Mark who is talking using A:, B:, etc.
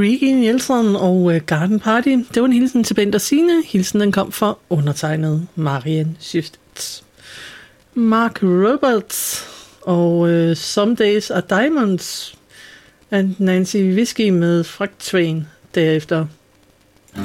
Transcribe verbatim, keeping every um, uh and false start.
A: Ricky Nielsen og uh, Garden Party. Det var en hilsen til Bent og Signe. Hilsen den kom fra undertegnet Marian Schiftet. Mark Roberts og uh, Some Days Are Diamonds. And Nancy Whiskey med Fragtwain derefter.